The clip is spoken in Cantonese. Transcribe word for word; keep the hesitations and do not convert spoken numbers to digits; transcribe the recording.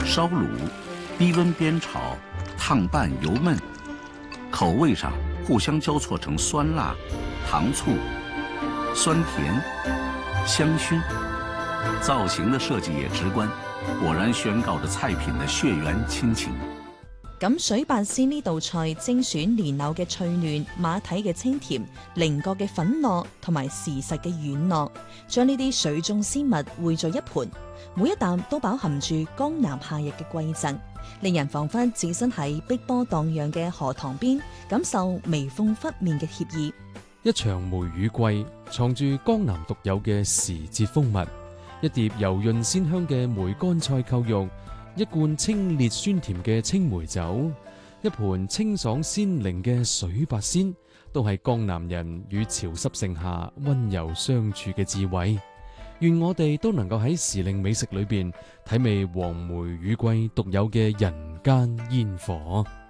烧卤、低温煸炒、烫拌油焖，口味上互相交错成酸辣、糖醋、酸甜、香薰。造型的设计也直观，果然宣告着菜品的血缘亲情。 咁水八仙呢道菜精選蓮藕嘅脆嫩、馬蹄嘅清甜、菱角嘅粉糯同埋時實嘅軟糯，將呢啲水中鮮物匯在一盤，每一啖都飽含住江南夏日嘅貴贈，令人彷彿置身喺碧波蕩漾嘅河塘邊，感受微風拂面嘅愜意。 一場梅雨季，藏住江南獨有嘅時節風物，一碟油潤鮮香嘅梅乾菜扣肉，一罐清冽酸甜嘅青梅酒，一盤清爽鮮靈嘅水八仙，都係江南人與潮濕盛夏溫柔相處嘅智慧。願我哋都能夠喺時令美食裏邊體味黃梅雨季獨有嘅人間煙火。